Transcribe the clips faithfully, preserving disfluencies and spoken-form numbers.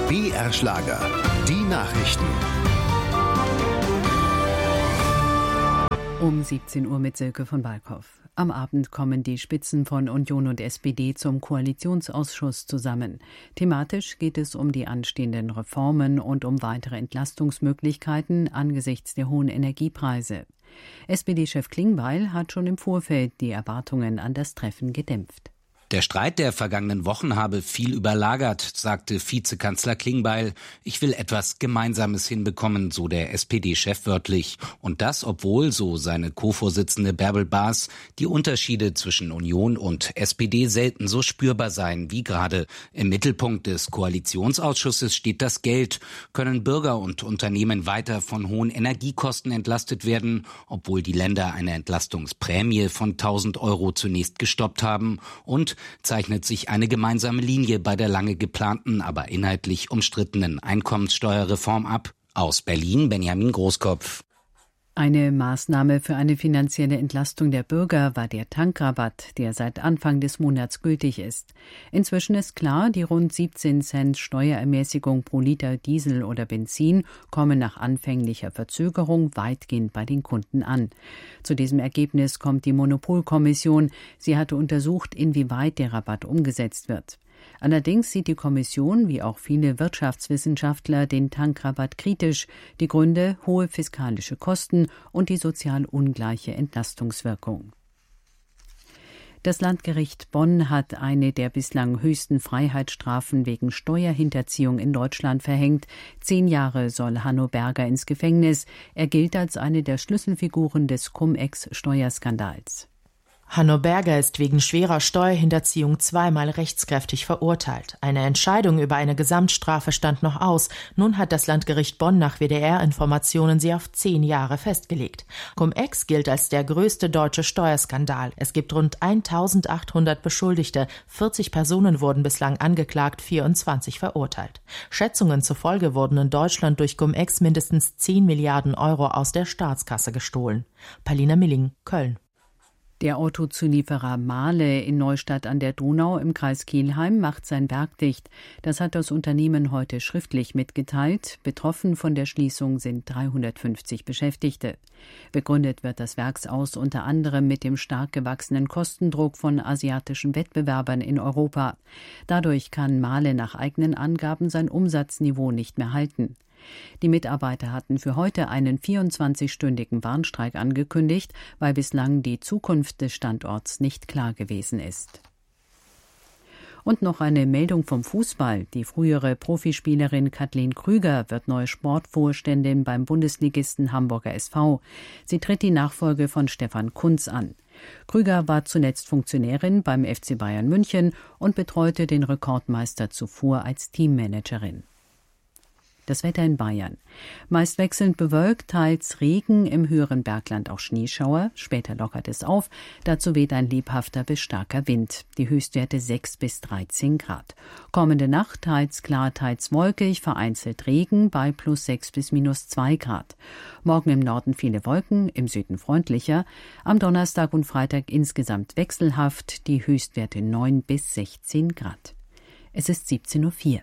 B R Schlager, die Nachrichten. Um siebzehn Uhr mit Silke von Balkow. Am Abend kommen die Spitzen von Union und S P D zum Koalitionsausschuss zusammen. Thematisch geht es um die anstehenden Reformen und um weitere Entlastungsmöglichkeiten angesichts der hohen Energiepreise. S P D-Chef Klingbeil hat schon im Vorfeld die Erwartungen an das Treffen gedämpft. Der Streit der vergangenen Wochen habe viel überlagert, sagte Vizekanzler Klingbeil. Ich will etwas Gemeinsames hinbekommen, so der S P D-Chef wörtlich. Und das, obwohl, so seine Co-Vorsitzende Bärbel Baas, die Unterschiede zwischen Union und S P D selten so spürbar seien wie gerade. Im Mittelpunkt des Koalitionsausschusses steht das Geld. Können Bürger und Unternehmen weiter von hohen Energiekosten entlastet werden, obwohl die Länder eine Entlastungsprämie von tausend Euro zunächst gestoppt haben? Und zeichnet sich eine gemeinsame Linie bei der lange geplanten, aber inhaltlich umstrittenen Einkommenssteuerreform ab? Aus Berlin Benjamin Großkopf. Eine Maßnahme für eine finanzielle Entlastung der Bürger war der Tankrabatt, der seit Anfang des Monats gültig ist. Inzwischen ist klar, die rund siebzehn Cent Steuerermäßigung pro Liter Diesel oder Benzin kommen nach anfänglicher Verzögerung weitgehend bei den Kunden an. Zu diesem Ergebnis kommt die Monopolkommission. Sie hatte untersucht, inwieweit der Rabatt umgesetzt wird. Allerdings sieht die Kommission, wie auch viele Wirtschaftswissenschaftler, den Tankrabatt kritisch. Die Gründe: hohe fiskalische Kosten und die sozial ungleiche Entlastungswirkung. Das Landgericht Bonn hat eine der bislang höchsten Freiheitsstrafen wegen Steuerhinterziehung in Deutschland verhängt. Zehn Jahre soll Hanno Berger ins Gefängnis. Er gilt als eine der Schlüsselfiguren des Cum-Ex-Steuerskandals. Hanno Berger ist wegen schwerer Steuerhinterziehung zweimal rechtskräftig verurteilt. Eine Entscheidung über eine Gesamtstrafe stand noch aus. Nun hat das Landgericht Bonn nach W D R-Informationen sie auf zehn Jahre festgelegt. Cum-Ex gilt als der größte deutsche Steuerskandal. Es gibt rund eintausendachthundert Beschuldigte. vierzig Personen wurden bislang angeklagt, vierundzwanzig verurteilt. Schätzungen zufolge wurden in Deutschland durch Cum-Ex mindestens zehn Milliarden Euro aus der Staatskasse gestohlen. Palina Milling, Köln. Der Autozulieferer Mahle in Neustadt an der Donau im Kreis Kelheim macht sein Werk dicht. Das hat das Unternehmen heute schriftlich mitgeteilt. Betroffen von der Schließung sind dreihundertfünfzig Beschäftigte. Begründet wird das Werksaus unter anderem mit dem stark gewachsenen Kostendruck von asiatischen Wettbewerbern in Europa. Dadurch kann Mahle nach eigenen Angaben sein Umsatzniveau nicht mehr halten. Die Mitarbeiter hatten für heute einen vierundzwanzigstündigen Warnstreik angekündigt, weil bislang die Zukunft des Standorts nicht klar gewesen ist. Und noch eine Meldung vom Fußball. Die frühere Profispielerin Kathleen Krüger wird neue Sportvorständin beim Bundesligisten Hamburger S V. Sie tritt die Nachfolge von Stefan Kuntz an. Krüger war zuletzt Funktionärin beim F C Bayern München und betreute den Rekordmeister zuvor als Teammanagerin. Das Wetter in Bayern. Meist wechselnd bewölkt, teils Regen, im höheren Bergland auch Schneeschauer. Später lockert es auf. Dazu weht ein lebhafter bis starker Wind. Die Höchstwerte sechs bis dreizehn Grad. Kommende Nacht teils klar, teils wolkig, vereinzelt Regen bei plus sechs bis minus zwei Grad. Morgen im Norden viele Wolken, im Süden freundlicher. Am Donnerstag und Freitag insgesamt wechselhaft. Die Höchstwerte neun bis sechzehn Grad. Es ist siebzehn Uhr vier.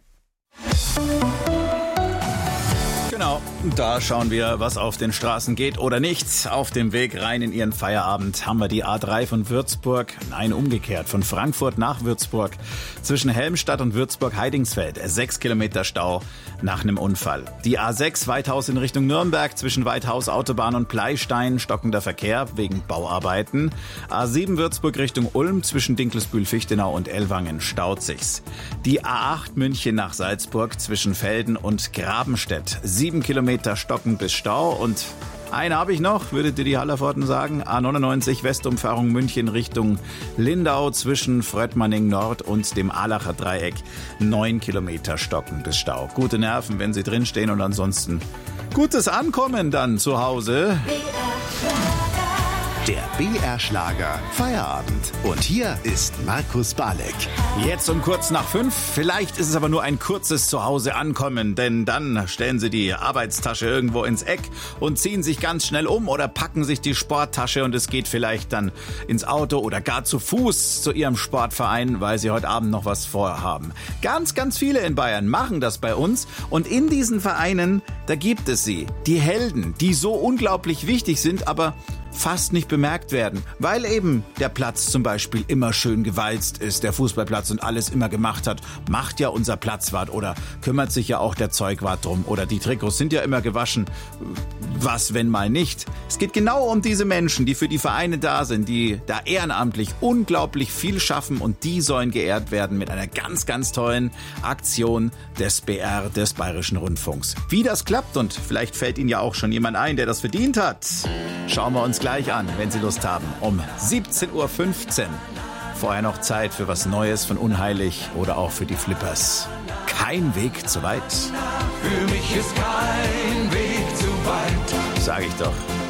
Genau, da schauen wir, was auf den Straßen geht oder nicht. Auf dem Weg rein in Ihren Feierabend haben wir die A drei von Würzburg, nein umgekehrt, von Frankfurt nach Würzburg. Zwischen Helmstadt und Würzburg-Heidingsfeld, sechs Kilometer Stau nach einem Unfall. Die A sechs Weithaus in Richtung Nürnberg, zwischen Weithaus Autobahn und Pleistein, stockender Verkehr wegen Bauarbeiten. A sieben Würzburg Richtung Ulm, zwischen Dinkelsbühl-Fichtenau und Ellwangen staut sich's. Die A acht München nach Salzburg, zwischen Velden und Grabenstedt. Sieben Kilometer stocken bis Stau. Und eine habe ich noch, würdet ihr die Hallervorden sagen. A neunundneunzig Westumfahrung München Richtung Lindau zwischen Fröttmanning Nord und dem Aalacher Dreieck. Neun Kilometer stocken bis Stau. Gute Nerven, wenn Sie drinstehen, und ansonsten gutes Ankommen dann zu Hause. Der B R-Schlager Feierabend. Und hier ist Markus Balek. Jetzt um kurz nach fünf. Vielleicht ist es aber nur ein kurzes Zuhause ankommen, denn dann stellen Sie die Arbeitstasche irgendwo ins Eck und ziehen sich ganz schnell um oder packen sich die Sporttasche und es geht vielleicht dann ins Auto oder gar zu Fuß zu Ihrem Sportverein, weil Sie heute Abend noch was vorhaben. Ganz, ganz viele in Bayern machen das bei uns und in diesen Vereinen, da gibt es sie, die Helden, die so unglaublich wichtig sind, aber fast nicht bemerkt werden, weil eben der Platz zum Beispiel immer schön gewalzt ist, der Fußballplatz und alles immer gemacht hat, macht ja unser Platzwart oder kümmert sich ja auch der Zeugwart drum oder die Trikots sind ja immer gewaschen. Was, wenn mal nicht? Es geht genau um diese Menschen, die für die Vereine da sind, die da ehrenamtlich unglaublich viel schaffen und die sollen geehrt werden mit einer ganz, ganz tollen Aktion des B R, des Bayerischen Rundfunks. Wie das klappt und vielleicht fällt Ihnen ja auch schon jemand ein, der das verdient hat. Schauen wir uns gleich an, wenn Sie Lust haben, um siebzehn Uhr fünfzehn. Vorher noch Zeit für was Neues von Unheilig oder auch für die Flippers. Kein Weg zu weit. Für mich ist kein Weg zu weit. Sag ich doch.